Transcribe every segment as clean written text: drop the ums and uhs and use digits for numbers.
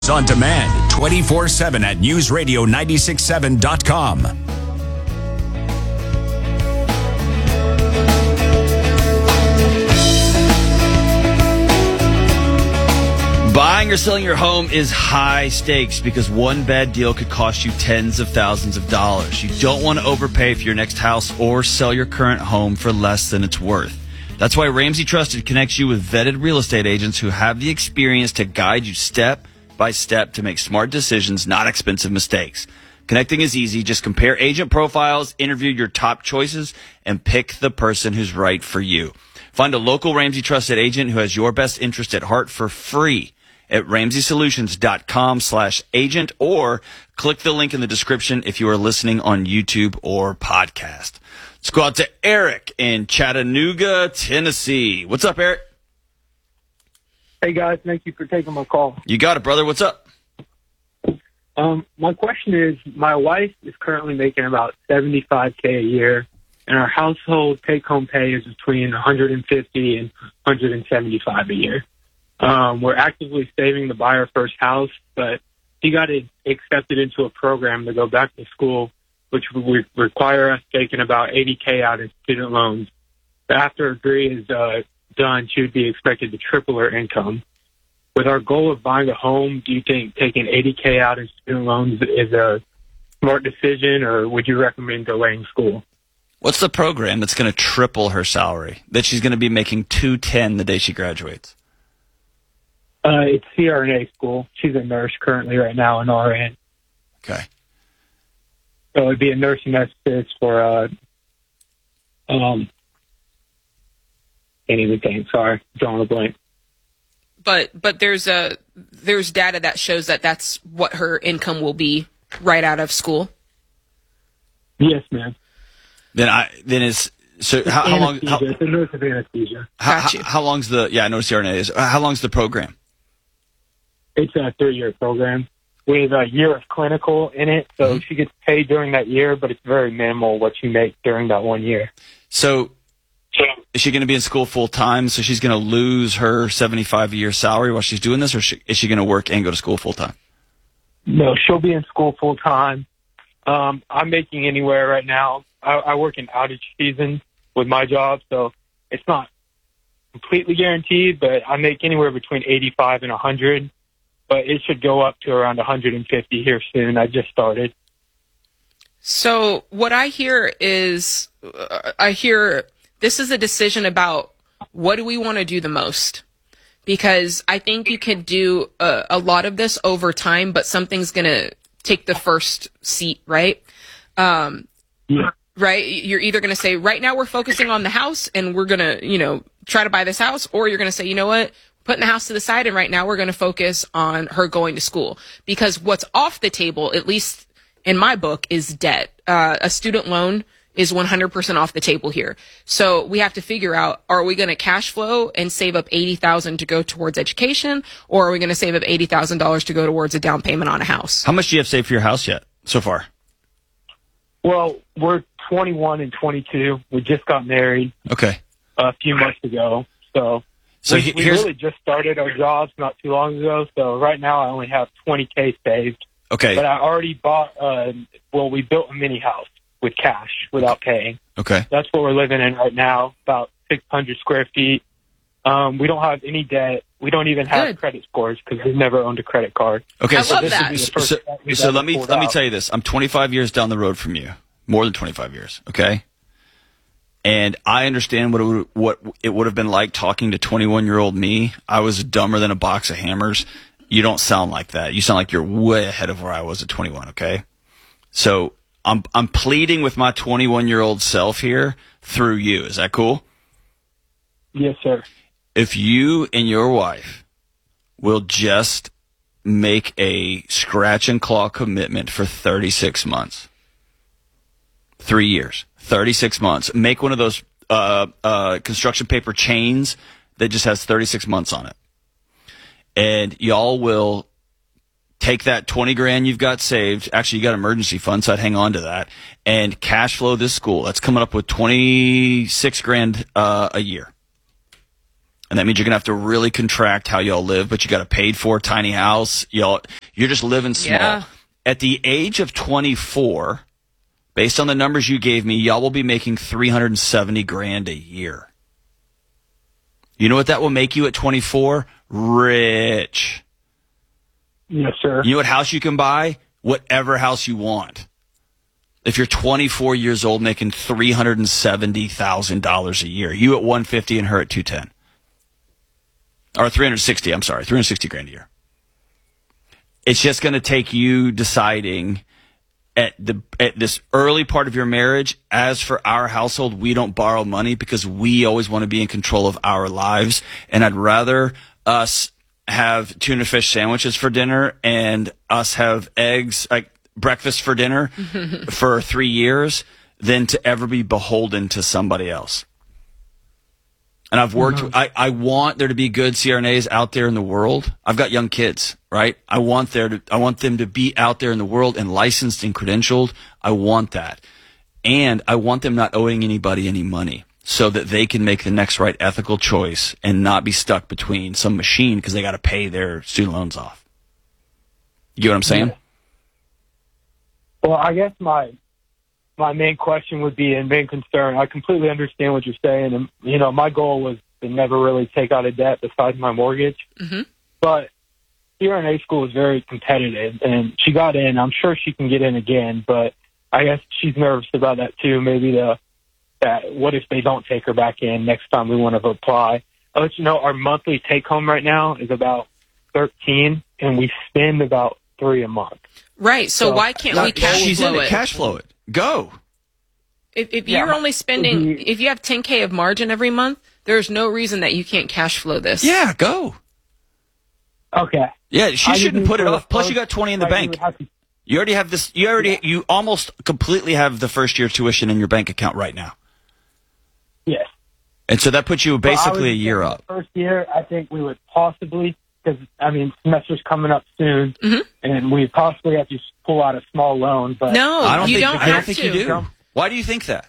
On demand 24/7 at newsradio967.com. Buying or selling your home is high stakes because one bad deal could cost you tens of thousands of dollars. You don't want to overpay for your next house or sell your current home for less than it's worth. That's why Ramsey Trusted connects you with vetted real estate agents who have the experience to guide you step by step to make smart decisions, not expensive mistakes. Connecting is easy. Just compare agent profiles, interview your top choices, and pick the person who's right for you. Find a local Ramsey Trusted agent who has your best interest at heart for free at RamseySolutions.com/agent or click the link in the description if you are listening on YouTube or podcast. Let's go out to Eric in Chattanooga, Tennessee. What's up, Eric? Hey, guys. Thank you for taking my call. You got it, brother. What's up? My question is, my wife is currently making about $75K a year, and our household take-home pay is between $150 and $175 a year. We're actively saving to buy our first house, but she got accepted into a program to go back to school, which would require us taking about $80K out in student loans. But after her degree is done, she would be expected to triple her income. With our goal of buying a home, do you think taking $80K out in student loans is a smart decision, or would you recommend delaying school? What's the program that's going to triple her salary, that she's going to be making $210 the day she graduates? It's CRNA school. She's a nurse currently right now in RN. Okay. So it'd be a nursing assistant for can't even think. Sorry, drawing a blank. But there's data that shows that that's what her income will be right out of school. Yes, ma'am. How long? It's a nurse of anesthesia. How long's the? Yeah, I know CRNA is. How long's the program? It's a 3-year program with a year of clinical in it. So she gets paid during that year, but it's very minimal what you make during that 1 year. So is she going to be in school full time? So she's going to lose her $75 a year salary while she's doing this, or is she going to work and go to school full time? No, she'll be in school full time. I'm making anywhere right now. I work in outage season with my job, so it's not completely guaranteed, but I make anywhere between 85 and 100. But it should go up to around 150 here soon. I just started. So what I hear is, this is a decision about what do we want to do the most? Because I think you can do a lot of this over time, but something's going to take the first seat, right? Yeah. Right? You're either going to say, right now we're focusing on the house and we're going to, try to buy this house, or you're going to say, you know what? Putting the house to the side, and right now we're going to focus on her going to school. Because what's off the table, at least in my book, is debt. A student loan is 100% off the table here. So we have to figure out, are we going to cash flow and save up $80,000 to go towards education, or are we going to save up $80,000 to go towards a down payment on a house? How much do you have saved for your house yet so far? Well, we're 21 and 22. We just got married. Okay. A few months ago. So we really just started our jobs not too long ago. So right now I only have $20K saved. Okay. But I already bought, we built a mini house with cash without paying. Okay. That's what we're living in right now, about 600 square feet. We don't have any debt. We don't even have credit scores because we've never owned a credit card. Okay. I so love this that. would be the first so let me tell you this. I'm 25 years down the road from you. More than 25 years. Okay. And I understand what it would have been like talking to 21-year-old me. I was dumber than a box of hammers. You don't sound like that. You sound like you're way ahead of where I was at 21, okay? So I'm pleading with my 21-year-old self here through you. Is that cool? Yes, sir. If you and your wife will just make a scratch and claw commitment for 36 months, 3 years, 36 months. Make one of those construction paper chains that just has 36 months on it. And y'all will take that 20 grand you've got saved. Actually, you got emergency funds, so I'd hang on to that. And cash flow this school. That's coming up with 26 grand a year. And that means you're going to have to really contract how y'all live, but you got a paid for tiny house. You're just living small. Yeah. At the age of 24, based on the numbers you gave me, y'all will be making $370,000 a year. You know what that will make you at 24? Rich. Yes, sir. You know what house you can buy? Whatever house you want. If you're 24 years old making $370,000 a year, you at 150 and her at 210. Or 360, I'm sorry, 360 grand a year. It's just going to take you deciding at this early part of your marriage, as for our household, we don't borrow money because we always want to be in control of our lives. And I'd rather us have tuna fish sandwiches for dinner and us have eggs, like breakfast for dinner for 3 years than to ever be beholden to somebody else. And I've worked, I want there to be good CRNAs out there in the world. I've got young kids, right? I want them to be out there in the world and licensed and credentialed. I want that. And I want them not owing anybody any money so that they can make the next right ethical choice and not be stuck between some machine because they got to pay their student loans off. You get what I'm saying? Yeah. Well, I guess my main question would be, and main concern, I completely understand what you're saying. And, you know, my goal was to never really take out a debt besides my mortgage. Mm-hmm. But CRNA school is very competitive, and she got in. I'm sure she can get in again, but I guess she's nervous about that too. Maybe that what if they don't take her back in next time we want to apply? I'll let you know our monthly take home right now is about 13, and we spend about 3 a month. Right. So why can't we cash She's flow in it. it? Cash flow it. Go. If you're only spending, if you have $10K of margin every month, there's no reason that you can't cash flow this. Yeah, go. Okay. Yeah, she shouldn't put it off. Plus, you got 20 in the bank. To, You already have this. You almost completely have the first year tuition in your bank account right now. yes. And so that puts you basically a year saying up. the first year, I think we would possibly, because, I mean, semester's coming up soon, and we possibly have to pull out a small loan. But No, I don't you think, don't I don't have think to. you do. Why do you think that?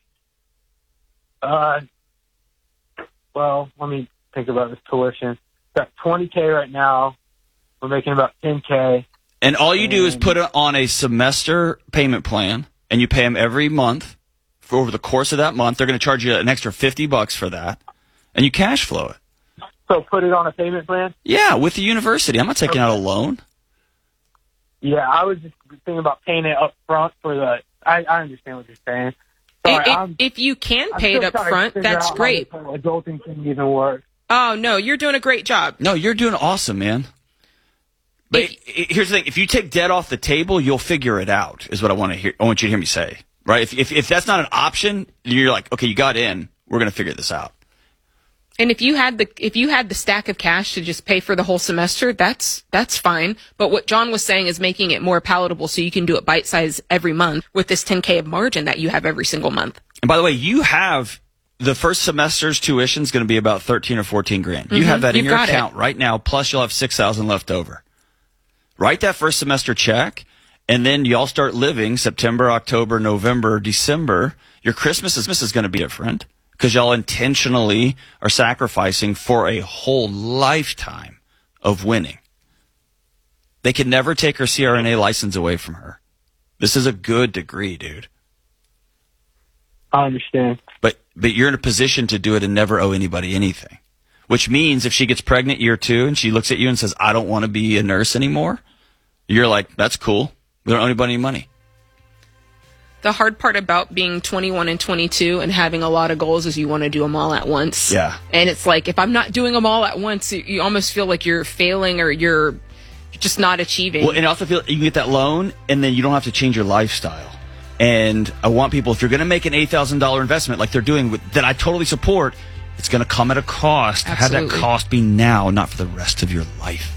Well, let me think about this tuition. Got $20K right now. We're making about $10K. And all you do is put it on a semester payment plan, and you pay them every month. For over the course of that month, they're going to charge you an extra $50 for that, and you cash flow it. So put it on a payment plan? Yeah, with the university. I'm not taking out a loan. Yeah, I was just thinking about paying it up front for the... I understand what you're saying. Sorry, If you can I'm pay it still up trying to front, figure that's out how great. this whole adulting thing even works. Oh, no, you're doing a great job. No, you're doing awesome, man. But here's the thing: if you take debt off the table, you'll figure it out. Is what I want to hear. I want you to hear me say. Right? If that's not an option, you're like, okay, you got in. We're going to figure this out. And if you had the stack of cash to just pay for the whole semester, that's fine. But what John was saying is making it more palatable so you can do it bite size every month with this $10K of margin that you have every single month. And by the way, you have the first semester's tuition is going to be about 13 or 14 grand. You have that in You've your got account right now. Plus, you'll have 6,000 left over. Write that first semester check, and then y'all start living September, October, November, December. Your Christmas is going to be different because y'all intentionally are sacrificing for a whole lifetime of winning. They can never take her CRNA license away from her. This is a good degree, dude. I understand. But you're in a position to do it and never owe anybody anything. Which means if she gets pregnant year 2 and she looks at you and says, I don't want to be a nurse anymore, you're like, that's cool. We don't owe anybody any money. The hard part about being 21 and 22 and having a lot of goals is you want to do them all at once. Yeah. And it's like, if I'm not doing them all at once, you almost feel like you're failing or you're just not achieving. Well, and I also feel you can get that loan and then you don't have to change your lifestyle. And I want people, if you're going to make an $8,000 investment like they're doing, that I totally support, it's going to come at a cost. Absolutely. Have that cost be now, not for the rest of your life.